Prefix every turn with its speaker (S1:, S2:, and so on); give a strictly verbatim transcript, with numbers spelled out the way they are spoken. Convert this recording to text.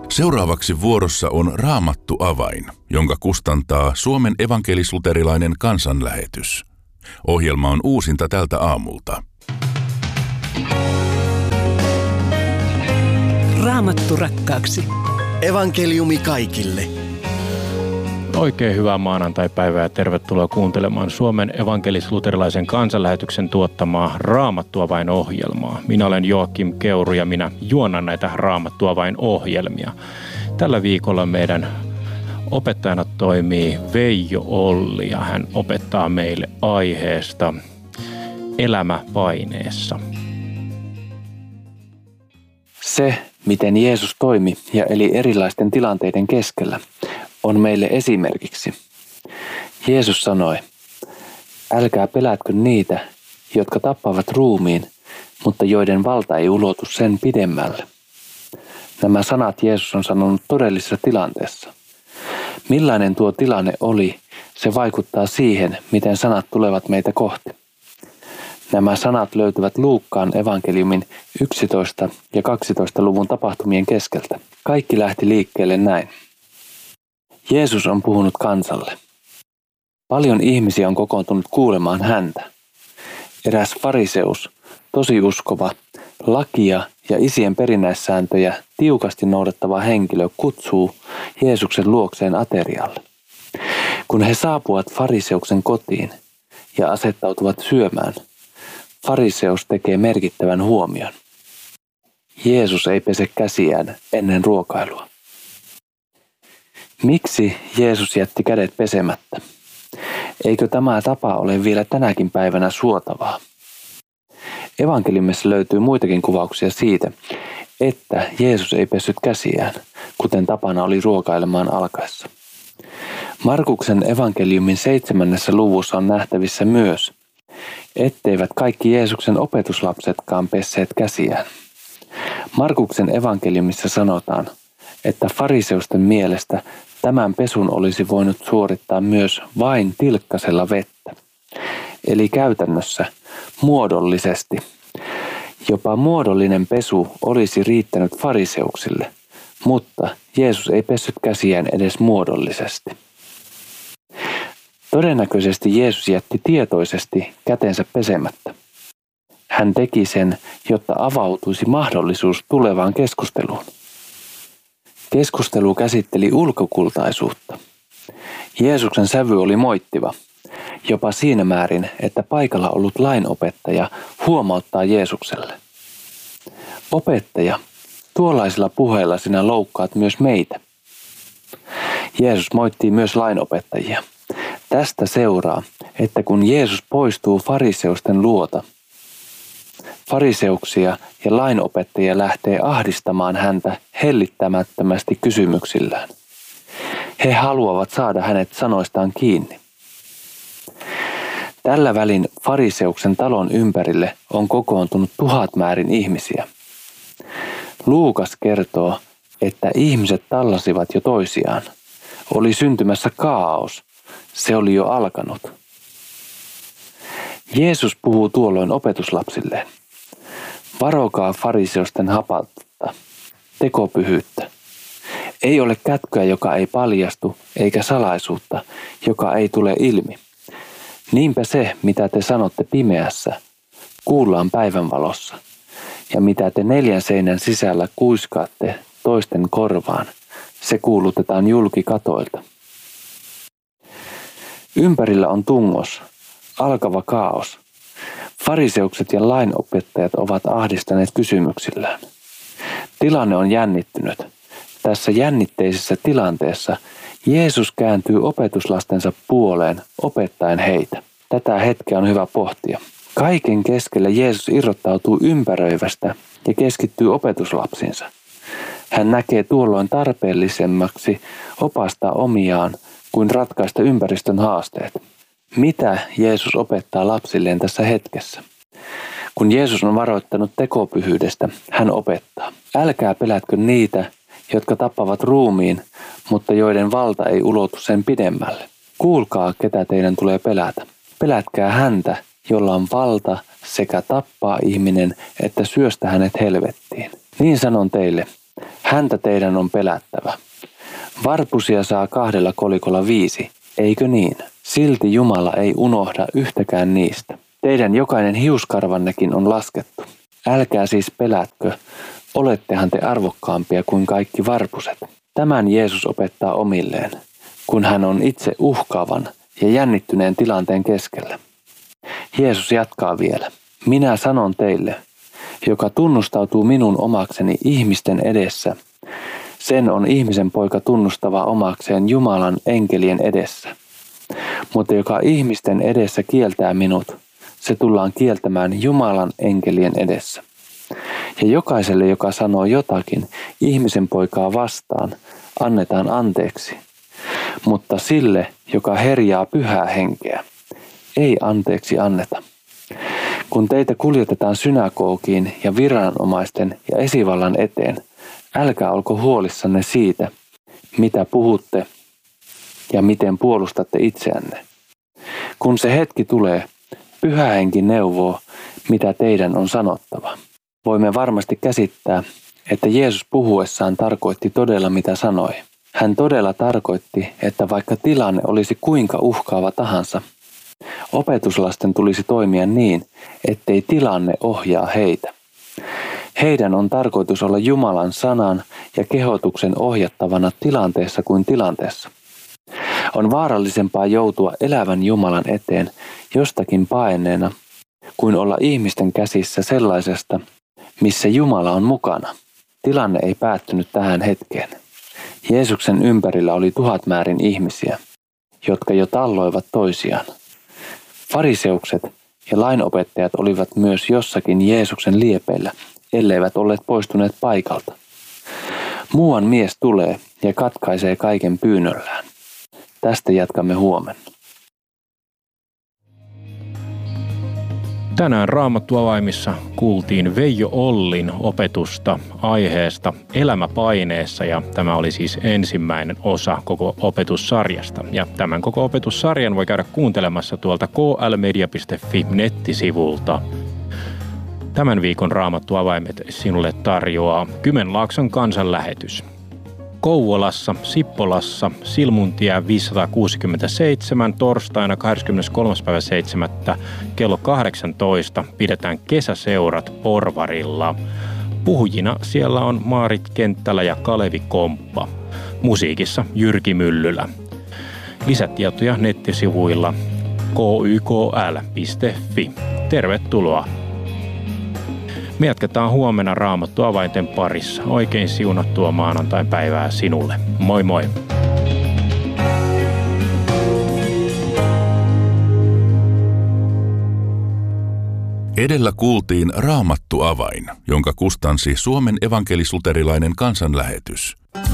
S1: Seuraavaksi vuorossa on Raamattu avain, jonka kustantaa Suomen evankelis-luterilainen kansanlähetys. Ohjelma on uusinta tältä aamulta.
S2: Raamattu rakkaaksi.
S3: Evankeliumi kaikille.
S4: Oikein hyvää maanantai-päivää ja tervetuloa kuuntelemaan Suomen evankelis-luterilaisen kansanlähetyksen tuottamaa Raamattua vain -ohjelmaa. Minä olen Joakim Keuru ja minä juonan näitä Raamattua vain -ohjelmia. Tällä viikolla meidän opettajana toimii Veijo Olli ja hän opettaa meille aiheesta elämä paineessa.
S5: Se, miten Jeesus toimi ja eli erilaisten tilanteiden keskellä, on meille esimerkiksi. Jeesus sanoi, älkää pelätkö niitä, jotka tappavat ruumiin, mutta joiden valta ei ulotu sen pidemmälle. Nämä sanat Jeesus on sanonut todellisessa tilanteessa. Millainen tuo tilanne oli, se vaikuttaa siihen, miten sanat tulevat meitä kohti. Nämä sanat löytyvät Luukkaan evankeliumin yksitoista ja kaksitoista luvun tapahtumien keskeltä. Kaikki lähti liikkeelle näin. Jeesus on puhunut kansalle. Paljon ihmisiä on kokoontunut kuulemaan häntä. Eräs fariseus, tosi uskova, lakia ja isien perinnäissääntöjä tiukasti noudattava henkilö kutsuu Jeesuksen luokseen aterialle. Kun he saapuvat fariseuksen kotiin ja asettautuvat syömään, fariseus tekee merkittävän huomion. Jeesus ei pese käsiään ennen ruokailua. Miksi Jeesus jätti kädet pesemättä? Eikö tämä tapa ole vielä tänäkin päivänä suotavaa? Evankeliumissa löytyy muitakin kuvauksia siitä, että Jeesus ei pessyt käsiään, kuten tapana oli ruokailemaan alkaessa. Markuksen evankeliumin seitsemännessä luvussa on nähtävissä myös, etteivät kaikki Jeesuksen opetuslapsetkaan pesseet käsiään. Markuksen evankeliumissa sanotaan, että fariseusten mielestä tämän pesun olisi voinut suorittaa myös vain tilkkasella vettä. Eli käytännössä muodollisesti. Jopa muodollinen pesu olisi riittänyt fariseuksille, mutta Jeesus ei pessyt käsiään edes muodollisesti. Todennäköisesti Jeesus jätti tietoisesti kätensä pesemättä. Hän teki sen, jotta avautuisi mahdollisuus tulevaan keskusteluun. Keskustelu käsitteli ulkokultaisuutta. Jeesuksen sävy oli moittiva, jopa siinä määrin, että paikalla ollut lainopettaja huomauttaa Jeesukselle. Opettaja, tuollaisilla puheilla sinä loukkaat myös meitä. Jeesus moittii myös lainopettajia. Tästä seuraa, että kun Jeesus poistuu fariseusten luota, fariseuksia ja lainopettajia lähtee ahdistamaan häntä hellittämättömästi kysymyksillään. He haluavat saada hänet sanoistaan kiinni. Tällä välin fariseuksen talon ympärille on kokoontunut tuhat määrin ihmisiä. Luukas kertoo, että ihmiset tallasivat jo toisiaan. Oli syntymässä kaaos. Se oli jo alkanut. Jeesus puhuu tuolloin opetuslapsilleen. Varokaa fariseusten hapautta, tekopyhyyttä. Ei ole kätköä, joka ei paljastu, eikä salaisuutta, joka ei tule ilmi. Niinpä se, mitä te sanotte pimeässä, kuullaan päivänvalossa, ja mitä te neljän seinän sisällä kuiskaatte toisten korvaan, se kuulutetaan julki katoilta. Ympärillä on tungos, alkava kaos. Fariseukset ja lainopettajat ovat ahdistaneet kysymyksillään. Tilanne on jännittynyt. Tässä jännitteisessä tilanteessa Jeesus kääntyy opetuslastensa puoleen opettaen heitä. Tätä hetkeä on hyvä pohtia. Kaiken keskellä Jeesus irrottautuu ympäröivästä ja keskittyy opetuslapsiinsa. Hän näkee tuolloin tarpeellisemmaksi opastaa omiaan kuin ratkaista ympäristön haasteet. Mitä Jeesus opettaa lapsilleen tässä hetkessä? Kun Jeesus on varoittanut tekopyhyydestä, hän opettaa. Älkää pelätkö niitä, jotka tappavat ruumiin, mutta joiden valta ei ulotu sen pidemmälle. Kuulkaa, ketä teidän tulee pelätä. Pelätkää häntä, jolla on valta sekä tappaa ihminen, että syöstä hänet helvettiin. Niin sanon teille, Häntä teidän on pelättävä. Varpusia saa kahdella kolikolla viisi, eikö niin? Silti Jumala ei unohda yhtäkään niistä. Teidän jokainen hiuskarvannekin on laskettu. Älkää siis pelätkö, olettehan te arvokkaampia kuin kaikki varpuset. Tämän Jeesus opettaa omilleen, kun hän on itse uhkaavan ja jännittyneen tilanteen keskellä. Jeesus jatkaa vielä. Minä sanon teille, joka tunnustautuu minun omakseni ihmisten edessä, sen on ihmisen poika tunnustava omakseen Jumalan enkelien edessä. Mutta joka ihmisten edessä kieltää minut, se tullaan kieltämään Jumalan enkelien edessä. Ja jokaiselle, joka sanoo jotakin ihmisen poikaa vastaan, annetaan anteeksi. Mutta sille, joka herjaa pyhää henkeä, ei anteeksi anneta. Kun teitä kuljetetaan synagogiin ja viranomaisten ja esivallan eteen, älkää olko huolissanne siitä, mitä puhutte ja miten puolustatte itseänne. Kun se hetki tulee, Pyhä Henki neuvoo, mitä teidän on sanottava. Voimme varmasti käsittää, että Jeesus puhuessaan tarkoitti todella mitä sanoi. Hän todella tarkoitti, että vaikka tilanne olisi kuinka uhkaava tahansa, opetuslasten tulisi toimia niin, ettei tilanne ohjaa heitä. Heidän on tarkoitus olla Jumalan sanan ja kehotuksen ohjattavana tilanteessa kuin tilanteessa. On vaarallisempaa joutua elävän Jumalan eteen jostakin paenneena, kuin olla ihmisten käsissä sellaisesta, missä Jumala on mukana. Tilanne ei päättynyt tähän hetkeen. Jeesuksen ympärillä oli tuhat määrin ihmisiä, jotka jo talloivat toisiaan. Fariseukset ja lainopettajat olivat myös jossakin Jeesuksen liepeillä, elleivät olleet poistuneet paikalta. Muuan mies tulee ja katkaisee kaiken pyynnöllään. Tästä jatkamme huomenna.
S4: Tänään Raamattu-avaimissa kuultiin Veijo Ollin opetusta aiheesta Elämäpaineessa, ja tämä oli siis ensimmäinen osa koko opetussarjasta. Ja tämän koko opetussarjan voi käydä kuuntelemassa tuolta k l media piste f i nettisivulta. Tämän viikon Raamattu-avaimet sinulle tarjoaa Kymenlaakson kansanlähetys. Kouvolassa, Sippolassa, Silmuntie viisisataakuusikymmentäseitsemän torstaina kahdeskymmeneskolmas päivä seitsemättä kello kahdeksantoista pidetään kesäseurat Porvarilla. Puhujina siellä on Maarit Kenttälä ja Kalevi Komppa. Musiikissa Jyrki Myllylä. Lisätietoja nettisivuilla k y k l piste f i. Tervetuloa! Me jatketaan huomenna Raamattu-avainten parissa. Oikein siunattua maanantai-päivää sinulle. Moi moi!
S1: Edellä kuultiin Raamattu-avain, jonka kustansi Suomen evankelis-luterilainen kansanlähetys.